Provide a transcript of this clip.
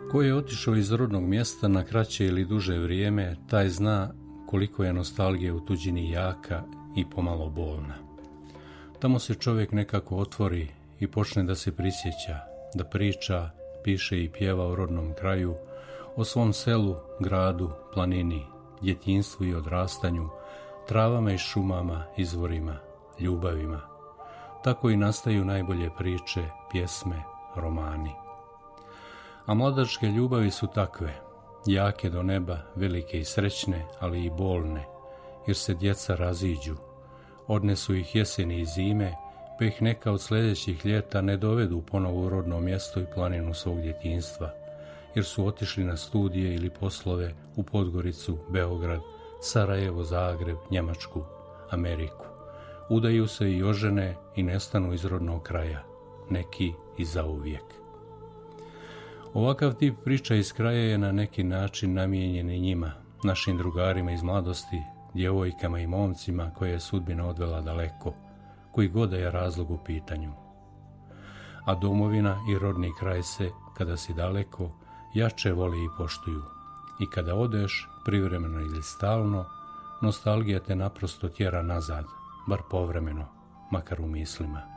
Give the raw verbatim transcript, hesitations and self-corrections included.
Ko je otišao iz rodnog mjesta na kraće ili duže vrijeme, taj zna koliko je nostalgija u tuđini jaka i pomalo bolna. Tamo se čovjek nekako otvori i počne da se prisjeća, da priča, piše i pjeva o rodnom kraju, o svom selu, gradu, planini, djetinjstvu i odrastanju, travama i šumama, izvorima, ljubavima. Tako i nastaju najbolje priče, pjesme, romani. A mladačke ljubavi su takve, jake do neba, velike i srećne, ali i bolne, jer se djeca raziđu. Odnesu ih jeseni i zime, pa ih neka od sljedećih ljeta ne dovedu ponovo u rodno mjesto i planinu svog djetinjstva, jer su otišli na studije ili poslove u Podgoricu, Beograd, Sarajevo, Zagreb, Njemačku, Ameriku. Udaju se i ožene i nestanu iz rodnog kraja, neki i zauvijek. Ovakav tip priča iz kraja je na neki način namijenjen i njima, našim drugarima iz mladosti, djevojkama i momcima koje je sudbina odvela daleko, koji god da je razlog u pitanju. A domovina i rodni kraj se, kada si daleko, jače voli i poštuju. I kada odeš, privremeno ili stalno, nostalgija te naprosto tjera nazad, bar povremeno, makar u mislima.